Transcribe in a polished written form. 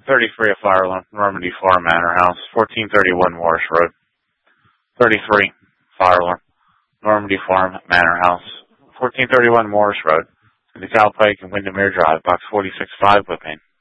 33 of Fire Alarm, Normandy Farm Manor House, 1431 Morris Road. 33 Fire Alarm, Normandy Farm Manor House, 1431 Morris Road, in the Cal Pike and Windermere Drive, Box 46-5, Whippane.